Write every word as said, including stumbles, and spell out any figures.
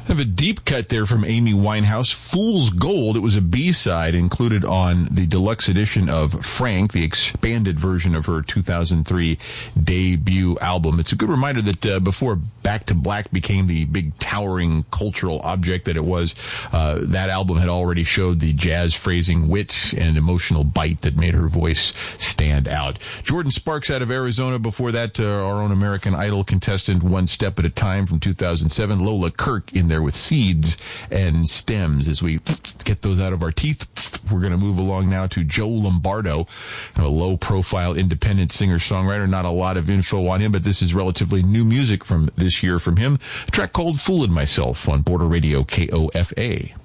Have a deep cut there from Amy Winehouse. Fool's Gold. It was a B-side included on the deluxe edition of Frank, the expanded version of her two thousand three debut album. It's a good reminder that uh, before Back to Black became the big towering cultural object that it was, uh, that album had already showed the jazz phrasing wit and emotional bite that made her voice stand out. Jordan Sparks out of Arizona. Before that, uh, our own American Idol contestant, One Step at a Time from two thousand seven. Lola Kirk in there with Seeds and Stems. As we get those out of our teeth, we're going to move along now to Joe Lombardo, a low-profile independent singer-songwriter. Not a lot of info on him, but this is relatively new music from this year from him. A track called Foolin' Myself on Border Radio K O F A.